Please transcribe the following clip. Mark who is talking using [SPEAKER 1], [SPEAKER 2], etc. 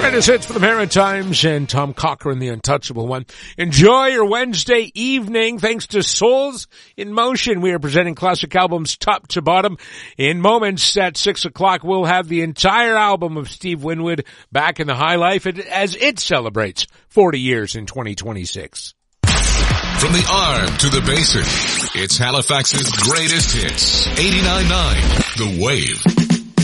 [SPEAKER 1] Greatest hits for the Maritimes and Tom Cochrane, the untouchable one. Enjoy your Wednesday evening. Thanks to Souls in Motion, we are presenting classic albums top to bottom. In moments at 6 o'clock, we'll have the entire album of Steve Winwood back in the high life as it celebrates 40 years in 2026.
[SPEAKER 2] From the arm to the basin, it's Halifax's greatest hits. 89.9 The Wave.